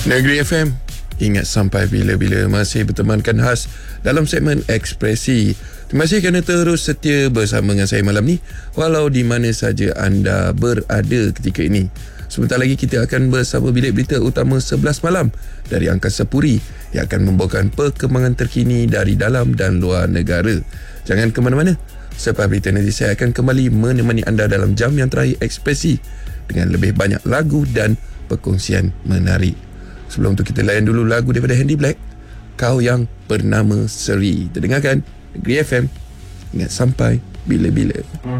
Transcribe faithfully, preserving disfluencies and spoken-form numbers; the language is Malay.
Negeri F M, ingat sampai bila-bila, masih bertemankan khas dalam segmen Ekspresi. Terima kasih kerana terus setia bersama dengan saya malam ni, walau di mana saja anda berada ketika ini. Sebentar lagi kita akan bersama bilik berita utama sebelas malam dari Angkasa Puri yang akan membawakan perkembangan terkini dari dalam dan luar negara. Jangan ke mana-mana. Selepas berita nanti saya akan kembali menemani anda dalam jam yang terakhir Ekspresi dengan lebih banyak lagu dan perkongsian menarik. Sebelum tu kita layan dulu lagu daripada Handy Black, Kau Yang Bernama Seri. Terdengarkan Negeri F M, ingat sampai bila-bila.